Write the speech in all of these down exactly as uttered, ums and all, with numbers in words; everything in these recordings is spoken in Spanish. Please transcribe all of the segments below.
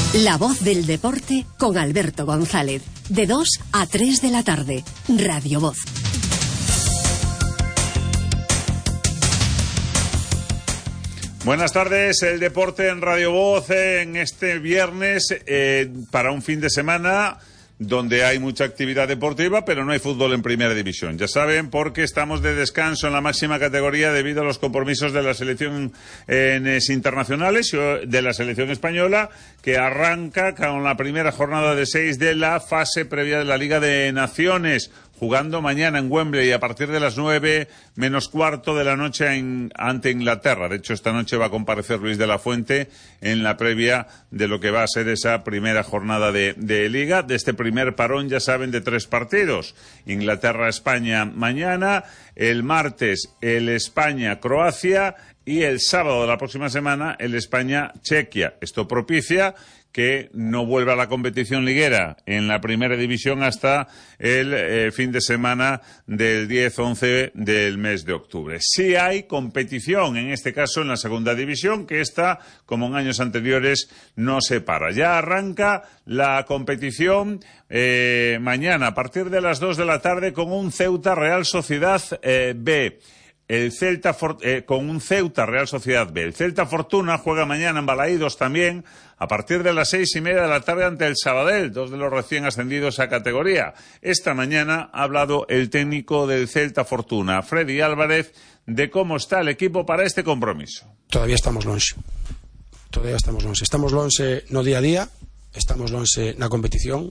La voz del deporte con Alberto González. De dos a tres de la tarde. Radio Voz. Buenas tardes, el deporte en Radio Voz en este viernes eh, para un fin de semana donde hay mucha actividad deportiva, pero no hay fútbol en primera división. Ya saben, porque estamos de descanso en la máxima categoría debido a los compromisos de la selección eh, internacionales, de la selección española, que arranca con la primera jornada de seis de la fase previa de la Liga de Naciones, jugando mañana en Wembley a partir de las nueve menos cuarto de la noche en, ante Inglaterra. De hecho, esta noche va a comparecer Luis de la Fuente en la previa de lo que va a ser esa primera jornada de, de Liga, de este primer parón, ya saben, de tres partidos. Inglaterra-España mañana, el martes el España-Croacia y el sábado de la próxima semana el España-Chequia. Esto propicia que no vuelva a la competición liguera en la primera división hasta el eh, fin de semana del diez once del mes de octubre. Sí hay competición, en este caso en la segunda división, que esta, como en años anteriores, no se para. Ya arranca la competición eh, mañana a partir de las dos de la tarde con un Ceuta Real Sociedad eh, B. El Celta For- eh, con un Ceuta Real Sociedad B. El Celta Fortuna juega mañana en Balaídos también a partir de las seis y media de la tarde ante el Sabadell, dos de los recién ascendidos a categoría. Esta mañana ha hablado el técnico del Celta Fortuna, Freddy Álvarez, de cómo está el equipo para este compromiso. Todavía estamos lonxe. Todavía estamos lonxe. Estamos lonxe no día a día, estamos lonxe na competición,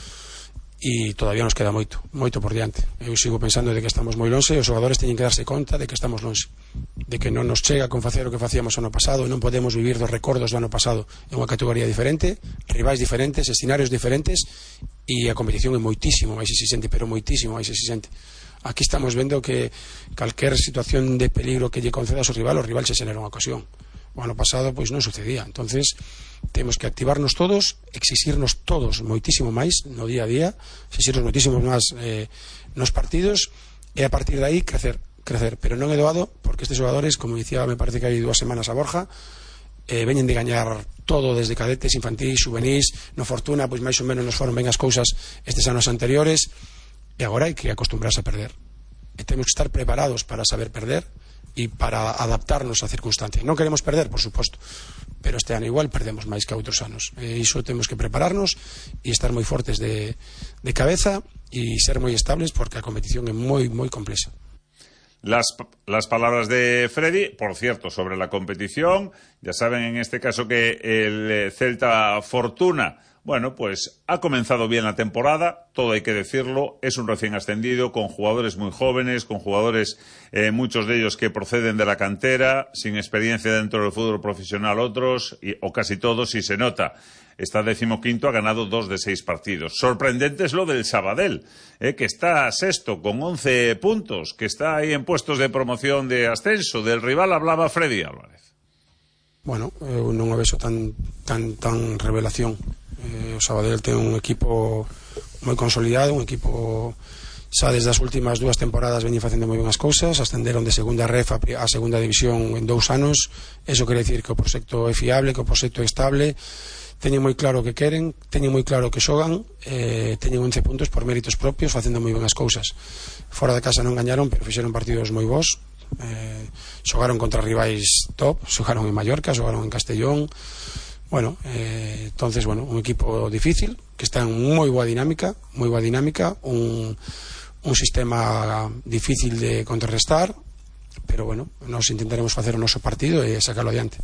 e todavía nos queda moito, moito por diante. Eu sigo pensando de que estamos moi lonxe e os xogadores teñen que darse conta de que estamos lonxe, de que non nos chega con facer o que facíamos ano pasado e non podemos vivir dos recordos do ano pasado. É unha categoría diferente, rivais diferentes, escenarios diferentes e a competición é moitísimo máis exixente, pero moitísimo máis exixente. Aquí estamos vendo que calquer situación de peligro que lle conceda ao seu rival, o rival se xenera unha ocasión. O ano pasado pois non sucedía. Entonces temos que activarnos todos, exixirnos todos moitísimo máis no día a día, exixirnos moitísimo máis eh, nos partidos e a partir de aí crecer, crecer, pero non é doado porque estes xogadores, como dicía, me parece que hai dúas semanas a Borja, eh, veñen de gañar todo desde cadetes, infantis, juvenís, no Fortuna pois máis ou menos nos foron ben as cousas estes anos anteriores e agora hai que acostumbrarse a perder e temos que estar preparados para saber perder e para adaptarnos a circunstancias. Non queremos perder, por suposto, pero este ano igual perdemos máis que outros anos. E iso temos que prepararnos e estar moi fortes de, de cabeza e ser moi estables porque a competición é moi, moi complexa. Las, las palabras de Freddy, por cierto, sobre la competición, ya saben en este caso que el Celta Fortuna, bueno, pues ha comenzado bien la temporada, todo hay que decirlo, es un recién ascendido, con jugadores muy jóvenes, con jugadores, eh, muchos de ellos que proceden de la cantera, sin experiencia dentro del fútbol profesional otros, y, o casi todos, y se nota. Está decimoquinto, ha ganado dos de seis partidos. Sorprendente es lo del Sabadell, eh, que está sexto con once puntos, que está ahí en puestos de promoción de ascenso. Del rival hablaba Freddy Álvarez. Bueno, eu non o vexo tan, tan, tan revelación. Eh, o Sabadell ten un equipo moi consolidado, un equipo xa desde as últimas dúas temporadas veñen facendo moi ben as cousas, ascenderon de segunda ref a, a segunda división en dous anos. Eso quere dicir que o proxecto é fiable, que o proxecto é estable, teñen moi claro o que queren, teñen moi claro o que xogan, eh, teñen once puntos por méritos propios, facendo moi ben as cousas. Fora de casa non gañaron, pero fixeron partidos moi bons, eh, xogaron contra rivais top, xogaron en Mallorca, xogaron en Castellón. Bueno, eh, entonces, bueno, un equipo difícil, que está en moi boa dinámica, moi boa dinámica, un, un sistema difícil de contrarrestar, pero bueno, nos intentaremos facer o noso partido e sacarlo adiante.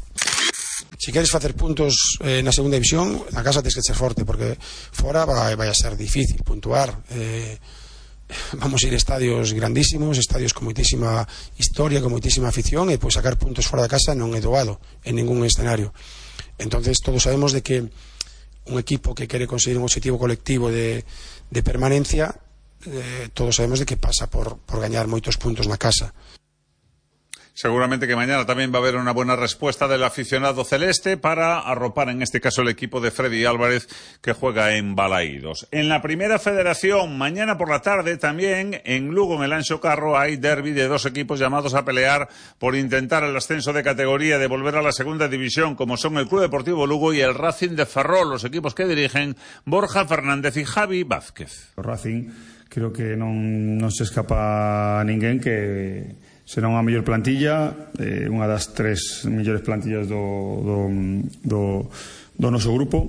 Si queres facer puntos eh, na segunda división, na casa tens que ser forte, porque fora vai, vai a ser difícil puntuar. Eh, vamos a ir a estadios grandísimos, estadios con moitísima historia, con moitísima afición, e pois sacar puntos fora da casa non é doado en ningún escenario. Entonces todos sabemos de que un equipo que quere conseguir un objetivo colectivo de, de permanencia, eh, todos sabemos de que pasa por, por gañar moitos puntos na casa. Seguramente que mañana también va a haber una buena respuesta del aficionado celeste para arropar, en este caso, el equipo de Freddy Álvarez, que juega en Balaídos. En la Primera Federación, mañana por la tarde también, en Lugo, en el Anxo Carro, hay derbi de dos equipos llamados a pelear por intentar el ascenso de categoría, de volver a la segunda división, como son el Club Deportivo Lugo y el Racing de Ferrol, los equipos que dirigen Borja Fernández y Javi Vázquez. O Racing, creo que non, non se escapa a ninguén que será unha mellor plantilla, eh, unha das tres mellores plantillas do, do, do, do noso grupo.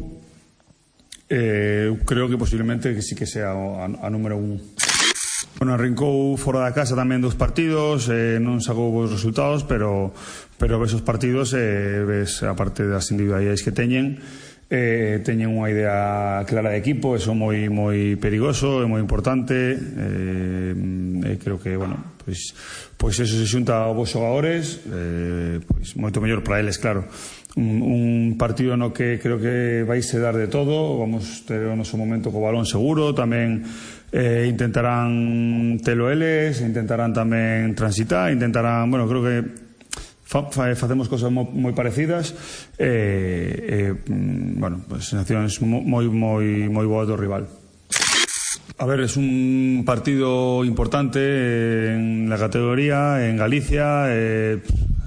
Eh, creo que posiblemente que sí que sea a, a número un. Bueno, arrancou fora da casa tamén dos partidos, eh, non sacou bons resultados, pero, pero ves os partidos, eh, ves a parte das individualidades que teñen, eh, teñen unha idea clara de equipo, eso moi moi perigoso, é moi importante, eh, eh, creo que, bueno, pois, pois eso se xunta aos vos xogadores, eh, pois moito mellor para eles, claro. Un, un partido no que creo que vais a dar de todo, vamos ter o noso momento co balón seguro, tamén eh, intentarán telo eles, intentarán tamén transitar, intentarán, bueno, creo que fa, fa, facemos cosas moi, moi parecidas, eh, eh, bueno, pues sensacións moi moi moi boas do rival. A ver, es un partido importante en la categoría, en Galicia. Eh,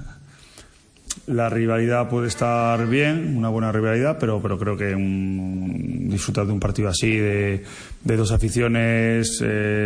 la rivalidad puede estar bien, una buena rivalidad, pero, pero creo que un, disfrutar de un partido así, de, de dos aficiones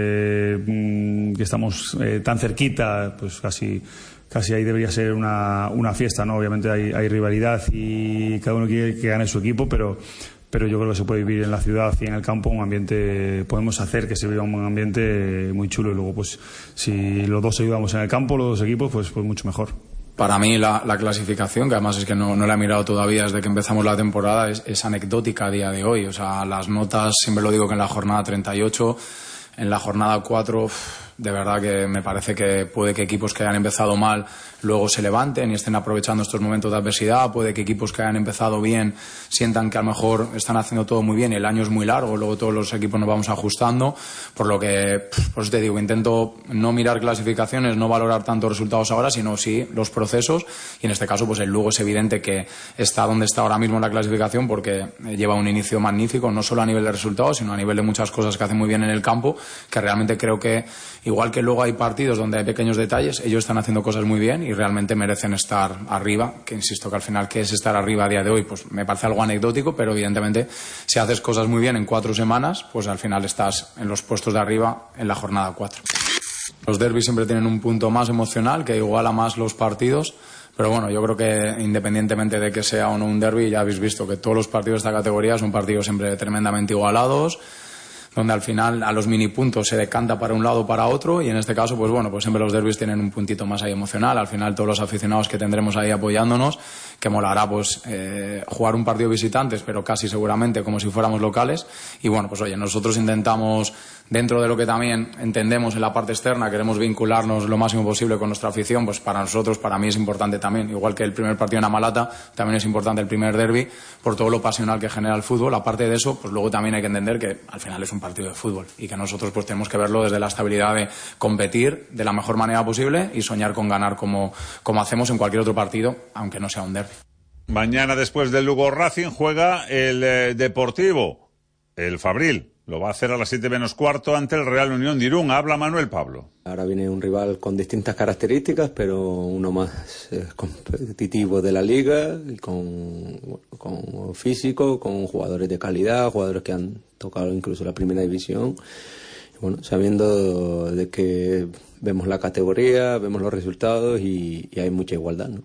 eh, que estamos eh, tan cerquita, pues casi, casi ahí debería ser una, una fiesta, ¿no? Obviamente hay, hay rivalidad y cada uno quiere que gane su equipo, pero... pero yo creo que se puede vivir en la ciudad y en el campo un ambiente, podemos hacer que se viva un ambiente muy chulo y luego pues si los dos ayudamos en el campo, los dos equipos, pues, pues mucho mejor. Para mí la, la clasificación, que además es que no, no la he mirado todavía desde que empezamos la temporada, es, es anecdótica a día de hoy. O sea, las notas, siempre lo digo que en la jornada treinta y ocho, en la jornada cuatro, de verdad que me parece que puede que equipos que hayan empezado mal luego se levanten y estén aprovechando estos momentos de adversidad, puede que equipos que hayan empezado bien sientan que a lo mejor están haciendo todo muy bien y el año es muy largo, luego todos los equipos nos vamos ajustando, por lo que, pues te digo, intento no mirar clasificaciones, no valorar tanto resultados ahora, sino sí los procesos, y en este caso pues el Lugo es evidente que está donde está ahora mismo en la clasificación porque lleva un inicio magnífico, no solo a nivel de resultados, sino a nivel de muchas cosas que hace muy bien en el campo, que realmente creo que, igual que luego hay partidos donde hay pequeños detalles, ellos están haciendo cosas muy bien y realmente merecen estar arriba, que insisto que al final, ¿qué es estar arriba a día de hoy? Pues me parece algo anecdótico, pero evidentemente si haces cosas muy bien en cuatro semanas, pues al final estás en los puestos de arriba en la jornada cuatro. Los derbis siempre tienen un punto más emocional que iguala más los partidos, pero bueno, yo creo que independientemente de que sea o no un derbi, ya habéis visto que todos los partidos de esta categoría son partidos siempre tremendamente igualados, donde al final a los mini puntos se decanta para un lado o para otro, y en este caso pues bueno, pues siempre los derbis tienen un puntito más ahí emocional, al final todos los aficionados que tendremos ahí apoyándonos, que molará pues eh, jugar un partido visitantes, pero casi seguramente como si fuéramos locales, y bueno, pues oye, nosotros intentamos, dentro de lo que también entendemos en la parte externa, queremos vincularnos lo máximo posible con nuestra afición, pues para nosotros, para mí es importante también, igual que el primer partido en Amalata, también es importante el primer derbi, por todo lo pasional que genera el fútbol. Aparte de eso, pues luego también hay que entender que al final es un partido de fútbol y que nosotros pues tenemos que verlo desde la estabilidad de competir de la mejor manera posible y soñar con ganar como, como hacemos en cualquier otro partido, aunque no sea un derbi. Mañana, después del Lugo Racing, juega el eh, Deportivo, el Fabril. Lo va a hacer a las siete menos cuarto ante el Real Unión de Irún. Habla Manuel Pablo. Ahora viene un rival con distintas características, pero uno más eh, competitivo de la liga, y con, con físico, con jugadores de calidad, jugadores que han tocado incluso la primera división. Y bueno, sabiendo de que vemos la categoría, vemos los resultados y, y hay mucha igualdad, ¿no?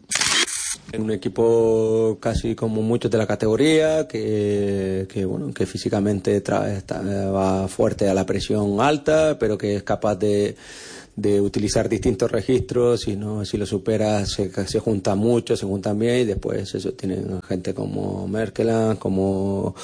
Un equipo casi como muchos de la categoría, que, que bueno, que físicamente tra- está, va fuerte a la presión alta, pero que es capaz de, de utilizar distintos registros, y no, si lo supera se, se juntan mucho, se juntan bien, y después eso tienen gente como Merkeland, como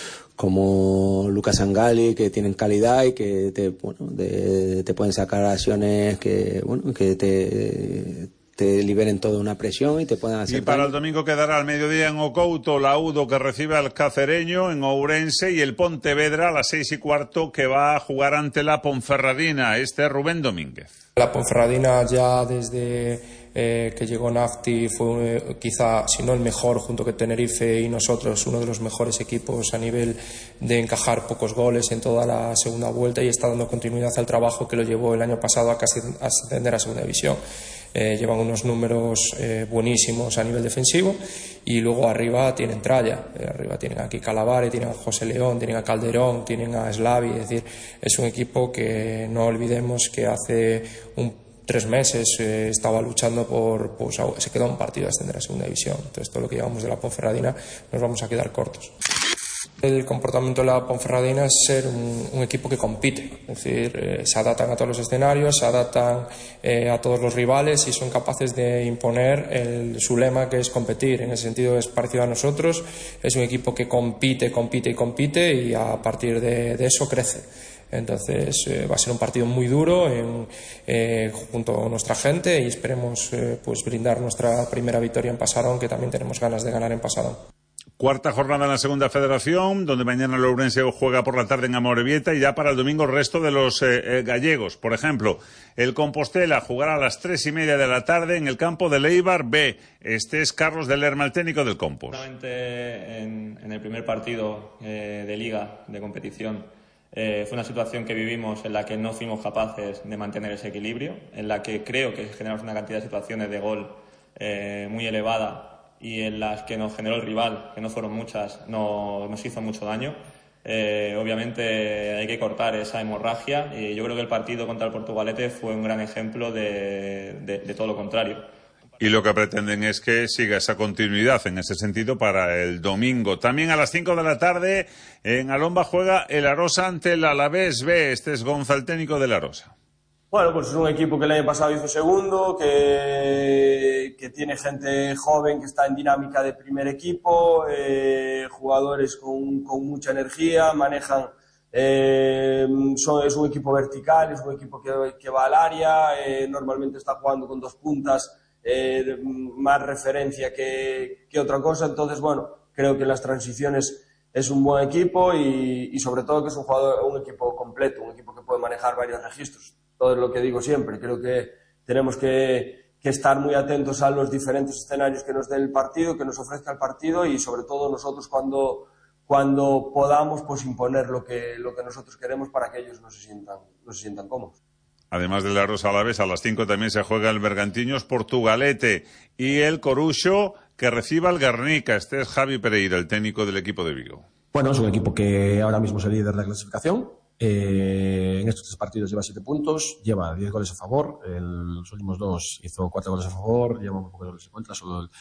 como Lucas Angali, que tienen calidad y que te, bueno, de, te pueden sacar acciones que, bueno, que te te liberen toda una presión y te puedan hacer. Y para daño. el domingo quedará al mediodía en Ocouto la Udo, que recibe al Cacereño en Ourense, y el Pontevedra a las seis y cuarto, que va a jugar ante la Ponferradina. Este es Rubén Domínguez. La Ponferradina ya desde eh, que llegó Nafti fue eh, quizá, si no el mejor, junto con Tenerife y nosotros, uno de los mejores equipos a nivel de encajar pocos goles en toda la segunda vuelta, y está dando continuidad al trabajo que lo llevó el año pasado a casi ascender a segunda división. Eh, llevan unos números eh, buenísimos a nivel defensivo, y luego arriba tienen tralla, eh, arriba tienen aquí Calavare, tienen a José León, tienen a Calderón, tienen a Slavi, es decir, es un equipo que no olvidemos que hace un, tres meses eh, estaba luchando por, pues se quedó un partido de ascender a segunda división. Entonces todo lo que llevamos de la Ponferradina nos vamos a quedar cortos. El comportamiento de la Ponferradina es ser un, un equipo que compite, es decir, eh, se adaptan a todos los escenarios, se adaptan eh, a todos los rivales y son capaces de imponer el, su lema, que es competir. En ese sentido es parecido a nosotros, es un equipo que compite, compite y compite, y a partir de, de eso crece. Entonces eh, va a ser un partido muy duro en, eh, junto a nuestra gente, y esperemos eh, pues brindar nuestra primera victoria en Pasarón, que también tenemos ganas de ganar en Pasarón. Cuarta jornada en la segunda federación, donde mañana el Ourense juega por la tarde en Amorebieta, y ya para el domingo el resto de los eh, gallegos. Por ejemplo, el Compostela jugará a las tres y media de la tarde en el campo del Eibar B. Este es Carlos de Lerma, el técnico del Compos. Solamente en, en el primer partido eh, de liga, de competición, eh, fue una situación que vivimos en la que no fuimos capaces de mantener ese equilibrio, en la que creo que generamos una cantidad de situaciones de gol eh, muy elevada, y en las que nos generó el rival, que no fueron muchas, no, nos hizo mucho daño. Eh, obviamente hay que cortar esa hemorragia, y yo creo que el partido contra el Portugalete fue un gran ejemplo de, de, de todo lo contrario. Y lo que pretenden es que siga esa continuidad en ese sentido para el domingo. También a las cinco de la tarde en Alomba juega el Arosa ante el Alavés B. Este es Gonza, el técnico del Arosa. Bueno, pues es un equipo que el año pasado hizo segundo, que, que tiene gente joven que está en dinámica de primer equipo, eh, jugadores con, con mucha energía, manejan, eh, son, es un equipo vertical, es un equipo que, que va al área, eh, normalmente está jugando con dos puntas, eh, más referencia que, que otra cosa. Entonces, bueno, creo que las transiciones es un buen equipo, y, y sobre todo que es un jugador, un equipo completo, un equipo que puede manejar varios registros. Todo es lo que digo siempre, creo que tenemos que, que estar muy atentos a los diferentes escenarios que nos dé el partido, que nos ofrezca el partido, y sobre todo nosotros cuando, cuando podamos pues imponer lo que, lo que nosotros queremos para que ellos no se sientan, no se sientan cómodos. Además del Arosa Alavés, a las cinco también se juega el Bergantiños Portugalete y el Coruxo, que reciba el Guernica. Este es Javi Pereira, el técnico del equipo de Vigo. Bueno, es un equipo que ahora mismo es el líder de la clasificación. Eh, en estos tres partidos lleva siete puntos, lleva diez goles a favor, en los últimos dos hizo cuatro goles a favor, lleva un poco de goles en contra, solo, el,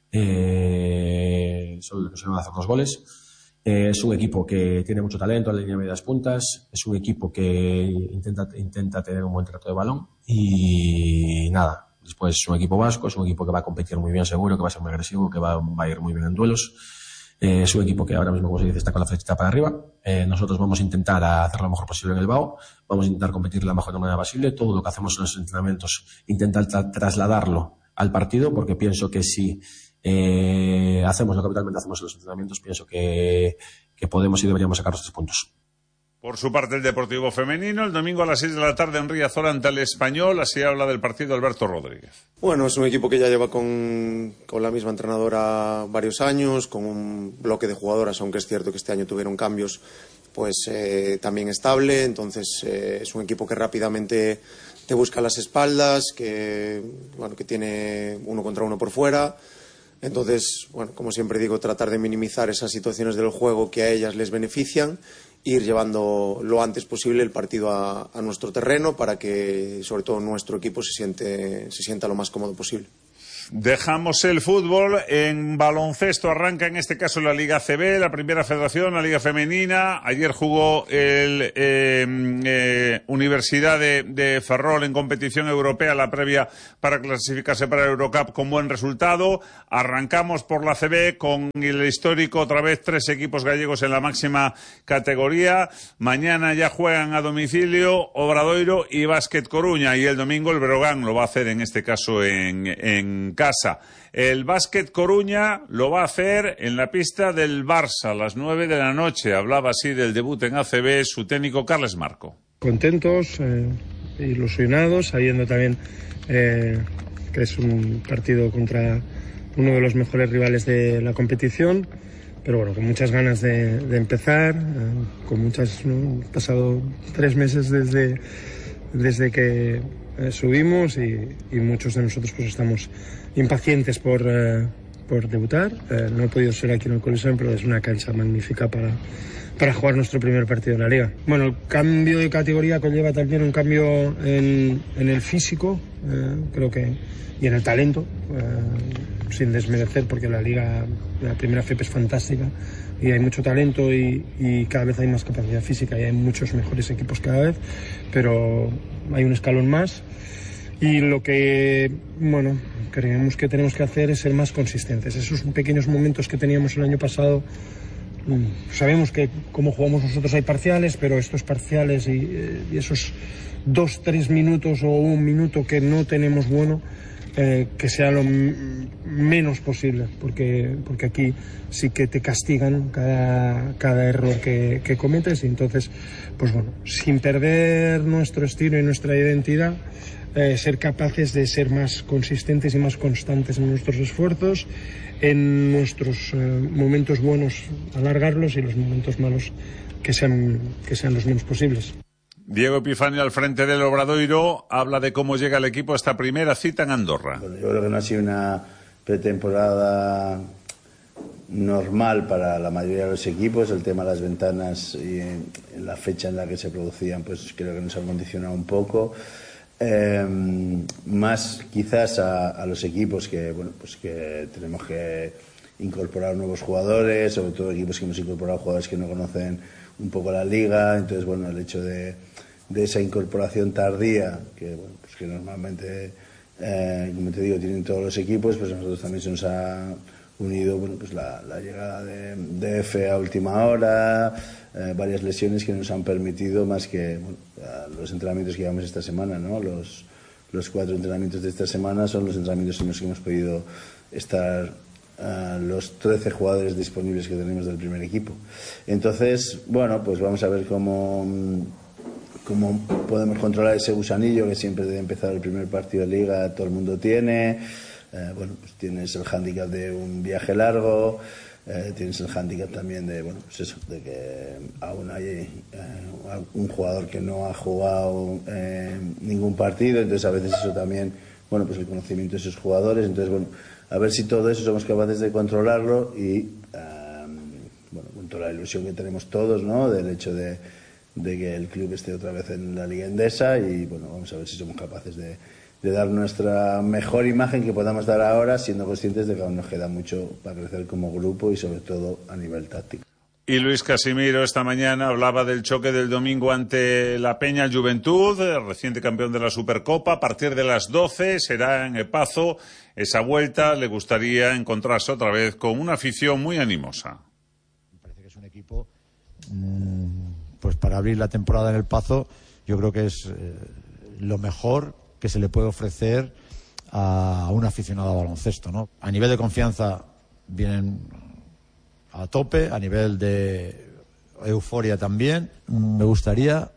eh, solo le consiguieron hacer dos goles. Eh, es un equipo que tiene mucho talento en la línea de medias puntas, es un equipo que intenta, intenta tener un buen trato de balón, y nada, después es un equipo vasco, es un equipo que va a competir muy bien seguro, que va a ser muy agresivo, que va, va a ir muy bien en duelos. Eh, es un equipo que ahora mismo, como se dice, está con la flechita para arriba. Eh, nosotros vamos a intentar hacer lo mejor posible en el B A O, vamos a intentar competir de la mejor manera posible. Todo lo que hacemos en los entrenamientos, intentar tra- trasladarlo al partido, porque pienso que si eh, hacemos lo que habitualmente hacemos en los entrenamientos, pienso que, que podemos y deberíamos sacar los tres puntos. Por su parte, el Deportivo Femenino, el domingo a las seis de la tarde en Riazor ante el Español. Así habla del partido Alberto Rodríguez. Bueno, es un equipo que ya lleva con, con la misma entrenadora varios años, con un bloque de jugadoras, aunque es cierto que este año tuvieron cambios, pues eh, también estable. Entonces eh, es un equipo que rápidamente te busca las espaldas, que, bueno, que tiene uno contra uno por fuera. Entonces, bueno, como siempre digo, tratar de minimizar esas situaciones del juego que a ellas les benefician, ir llevando lo antes posible el partido a, a nuestro terreno para que, sobre todo, nuestro equipo se siente, se sienta lo más cómodo posible. Dejamos el fútbol. En baloncesto arranca en este caso la Liga C B, la primera federación, la Liga Femenina. Ayer jugó el eh, eh, Universidad de, de Ferrol en competición europea, la previa para clasificarse para el Eurocup con buen resultado. Arrancamos por la C B con el histórico, otra vez tres equipos gallegos en la máxima categoría. Mañana ya juegan a domicilio Obradoiro y Básquet Coruña, y el domingo el Breogán lo va a hacer en este caso en, en casa. El Básquet Coruña lo va a hacer en la pista del Barça a las nueve de la noche. Hablaba así del debut en A C B su técnico Carles Marco. Contentos, eh, ilusionados, sabiendo también eh, que es un partido contra uno de los mejores rivales de la competición, pero bueno, con muchas ganas de, de empezar, eh, con muchas, ¿no? Han pasado tres meses desde, desde que eh, subimos y, y muchos de nosotros pues estamos impacientes por, eh, por debutar. Eh, no he podido ser aquí en el Coliseum, pero es una cancha magnífica para, para jugar nuestro primer partido en la Liga. Bueno, el cambio de categoría conlleva también un cambio en, en el físico, eh, creo que, y en el talento. Eh, sin desmerecer, porque la liga, la primera F E P es fantástica y hay mucho talento y, y cada vez hay más capacidad física y hay muchos mejores equipos cada vez, pero hay un escalón más y lo que, bueno, creemos que tenemos que hacer es ser más consistentes. Esos pequeños momentos que teníamos el año pasado, sabemos que como jugamos nosotros hay parciales, pero estos parciales y, y esos dos, tres minutos o un minuto que no tenemos bueno, Eh, que sea lo menos posible, porque, porque aquí sí que te castigan cada, cada error que, que cometes y entonces, pues bueno, sin perder nuestro estilo y nuestra identidad, eh, ser capaces de ser más consistentes y más constantes en nuestros esfuerzos, en nuestros eh, momentos buenos alargarlos y los momentos malos que sean, que sean los menos posibles. Diego Epifanio, al frente del Obradoiro, habla de cómo llega el equipo a esta primera cita en Andorra. Bueno, yo creo que no ha sido una pretemporada normal para la mayoría de los equipos. El tema de las ventanas y en la fecha en la que se producían, pues creo que nos ha condicionado un poco. Eh, más quizás a, a los equipos que, bueno, pues que tenemos que incorporar nuevos jugadores, sobre todo equipos que hemos incorporado jugadores que no conocen un poco la liga. Entonces, bueno, el hecho de, de esa incorporación tardía, que, bueno, pues que normalmente, eh, como te digo, tienen todos los equipos, pues a nosotros también se nos ha unido, bueno, pues la, la llegada de, de F a última hora, eh, varias lesiones que nos han permitido, más que bueno, los entrenamientos que llevamos esta semana, ¿no? Los, los cuatro entrenamientos de esta semana son los entrenamientos en los que hemos podido estar Uh, los trece jugadores disponibles que tenemos del primer equipo. Entonces, bueno, pues vamos a ver cómo, cómo podemos controlar ese gusanillo que siempre de empezar el primer partido de liga todo el mundo tiene. Uh, bueno, pues tienes el hándicap de un viaje largo, uh, tienes el hándicap también de, bueno, pues eso, de que aún hay uh, un jugador que no ha jugado uh, ningún partido, entonces a veces eso también, bueno, pues el conocimiento de esos jugadores, entonces, bueno, a ver si todo eso somos capaces de controlarlo y, um, bueno, con toda la ilusión que tenemos todos, ¿no?, del hecho de, de que el club esté otra vez en la Liga Endesa y, bueno, vamos a ver si somos capaces de, de dar nuestra mejor imagen que podamos dar ahora, siendo conscientes de que aún nos queda mucho para crecer como grupo y, sobre todo, a nivel táctico. Y Luis Casimiro esta mañana hablaba del choque del domingo ante la Peña Juventud, reciente campeón de la Supercopa. A partir de las doce será en El Pazo esa vuelta. Le gustaría encontrarse otra vez con una afición muy animosa. Me parece que es un equipo, pues para abrir la temporada en El Pazo, yo creo que es eh, lo mejor que se le puede ofrecer a un aficionado a baloncesto, ¿no? A nivel de confianza vienen a tope, a nivel de euforia también. Me gustaría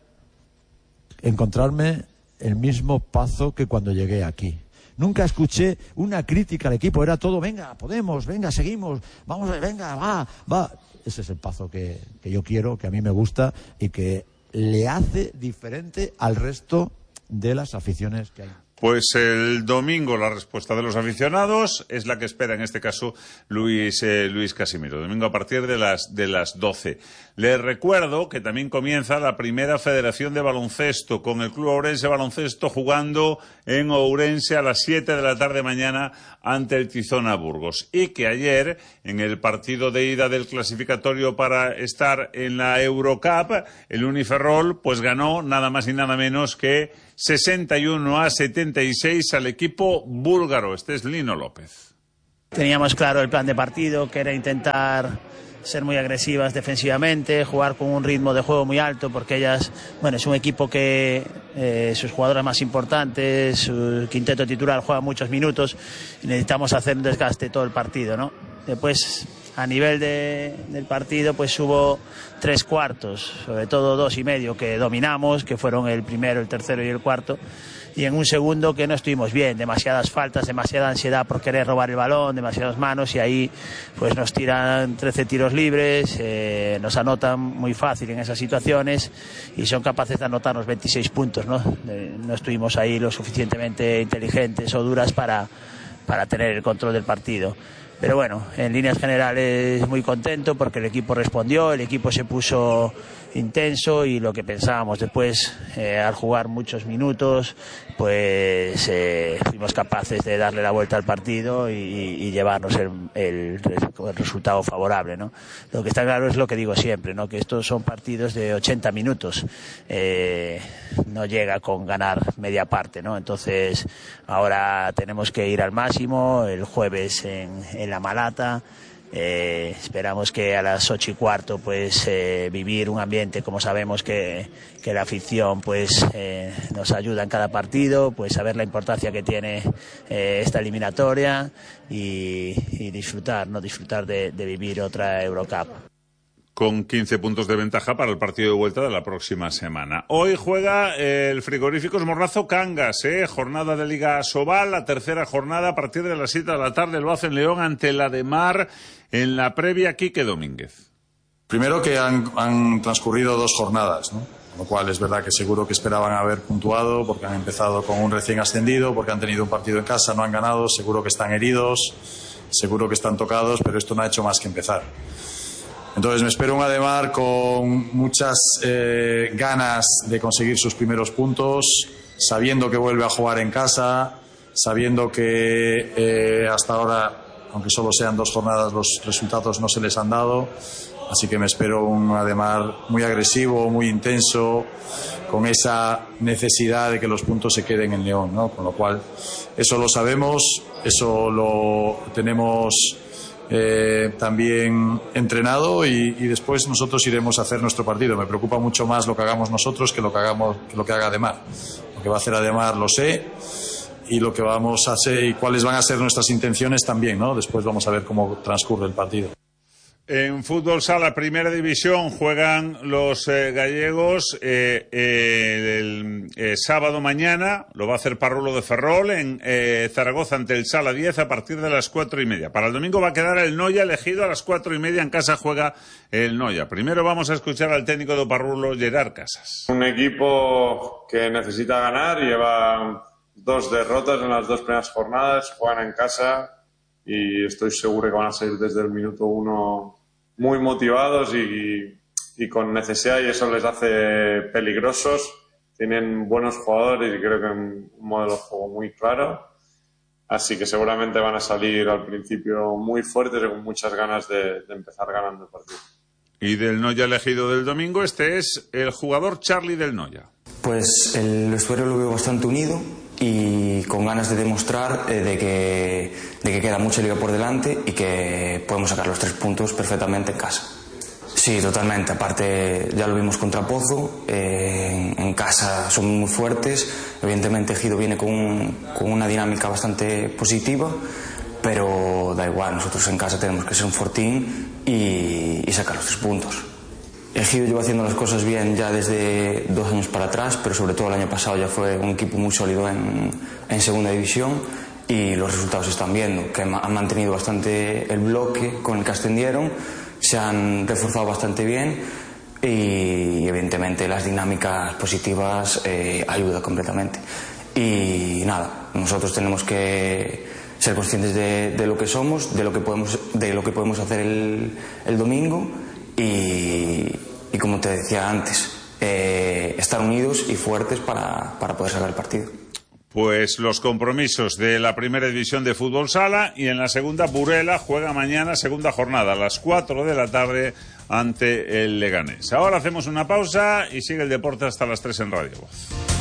encontrarme el mismo Pazo que cuando llegué aquí. Nunca escuché una crítica al equipo, era todo, venga, podemos, venga, seguimos, vamos, venga, va, va. Ese es el Pazo que, que yo quiero, que a mí me gusta y que le hace diferente al resto de las aficiones que hay. Pues el domingo la respuesta de los aficionados es la que espera en este caso Luis eh, Luis Casimiro. Domingo a partir de las de las doce. Les recuerdo que también comienza la primera Federación de Baloncesto con el Club Ourense Baloncesto jugando en Ourense a las siete de la tarde mañana ante el Tizona Burgos. Y que ayer en el partido de ida del clasificatorio para estar en la Eurocup, el Uniferrol pues ganó nada más y nada menos que sesenta y uno a setenta y seis al equipo búlgaro. Este es Lino López. Teníamos claro el plan de partido, que era intentar ser muy agresivas defensivamente, jugar con un ritmo de juego muy alto, porque ellas, bueno, es un equipo que eh, sus jugadoras más importantes, su quinteto titular juega muchos minutos y necesitamos hacer un desgaste todo el partido, ¿no? Después a nivel de, del partido, pues hubo tres cuartos, sobre todo dos y medio, que dominamos, que fueron el primero, el tercero y el cuarto, y en un segundo que no estuvimos bien, demasiadas faltas, demasiada ansiedad por querer robar el balón, demasiadas manos, y ahí pues nos tiran trece tiros libres, eh, nos anotan muy fácil en esas situaciones y son capaces de anotarnos veintiséis puntos, ¿no? Eh, no estuvimos ahí lo suficientemente inteligentes o duras para, para tener el control del partido. Pero bueno, en líneas generales muy contento porque el equipo respondió, el equipo se puso intenso y lo que pensábamos después, eh, al jugar muchos minutos, pues eh, fuimos capaces de darle la vuelta al partido y, y llevarnos el, el, el resultado favorable, ¿no? Lo que está claro es lo que digo siempre, ¿no? Que estos son partidos de ochenta minutos, eh, no llega con ganar media parte, ¿no? Entonces ahora tenemos que ir al máximo el jueves en, en La Malata. Eh, esperamos que a las ocho y cuarto pues eh, vivir un ambiente como sabemos que, que la afición pues eh, nos ayuda en cada partido, pues saber la importancia que tiene eh, esta eliminatoria y, y disfrutar, no disfrutar de, de vivir otra Eurocup. Con quince puntos de ventaja para el partido de vuelta de la próxima semana. Hoy juega el Frigoríficos Morrazo Cangas, ¿eh? Jornada de Liga Sobal, la tercera jornada a partir de las siete de la tarde lo hace en León ante la de Mar en la previa Quique Domínguez. Primero que han, han transcurrido dos jornadas, ¿no? Con lo cual es verdad que seguro que esperaban haber puntuado porque han empezado con un recién ascendido, porque han tenido un partido en casa, no han ganado, seguro que están heridos, seguro que están tocados, pero esto no ha hecho más que empezar. Entonces me espero un Ademar con muchas eh, ganas de conseguir sus primeros puntos, sabiendo que vuelve a jugar en casa, sabiendo que eh, hasta ahora, aunque solo sean dos jornadas, los resultados no se les han dado. Así que me espero un Ademar muy agresivo, muy intenso, con esa necesidad de que los puntos se queden en León, ¿no? Con lo cual, eso lo sabemos, eso lo tenemos Eh, también entrenado y, y después nosotros iremos a hacer nuestro partido. Me preocupa mucho más lo que hagamos nosotros que lo que hagamos que lo que haga Ademar. Lo que va a hacer Ademar lo sé y lo que vamos a hacer y cuáles van a ser nuestras intenciones también, ¿no? Después vamos a ver cómo transcurre el partido. En fútbol sala, primera división, juegan los eh, gallegos eh, eh, el eh, sábado mañana, lo va a hacer Parrulo de Ferrol en eh, Zaragoza ante el Sala diez a partir de las cuatro y media. Para el domingo va a quedar el Noia elegido a las cuatro y media, en casa juega el Noia. Primero vamos a escuchar al técnico de Parrulo, Gerard Casas. Un equipo que necesita ganar, lleva dos derrotas en las dos primeras jornadas, juegan en casa y estoy seguro que van a salir desde el minuto uno muy motivados y, y con necesidad, y eso les hace peligrosos. Tienen buenos jugadores y creo que un modelo de juego muy claro, así que seguramente van a salir al principio muy fuertes y con muchas ganas de, de empezar ganando el partido. Y del Noia elegido del domingo, este es el jugador Charlie del Noia. Pues el vestuario lo veo bastante unido y con ganas de demostrar eh, de, que, de que queda mucha liga por delante y que podemos sacar los tres puntos perfectamente en casa. Sí, totalmente. Aparte, ya lo vimos contra Pozo, eh, en, en casa son muy fuertes. Evidentemente Ejido viene con, un, con una dinámica bastante positiva, pero da igual, nosotros en casa tenemos que ser un fortín y, y sacar los tres puntos. Ejido lleva haciendo las cosas bien ya desde dos años para atrás, pero sobre todo el año pasado ya fue un equipo muy sólido en, en segunda división y los resultados se están viendo, que han mantenido bastante el bloque con el que ascendieron, se han reforzado bastante bien y evidentemente las dinámicas positivas eh, ayudan completamente. Y nada, nosotros tenemos que ser conscientes de, de lo que somos, de lo que podemos, de lo que podemos hacer el, el domingo. Y, y como te decía antes, eh, estar unidos y fuertes para, para poder sacar el partido. Pues los compromisos de la primera división de fútbol sala, y en la segunda Burela juega mañana segunda jornada a las cuatro de la tarde ante el Leganés. Ahora hacemos una pausa y sigue el deporte hasta las tres en Radio Voz.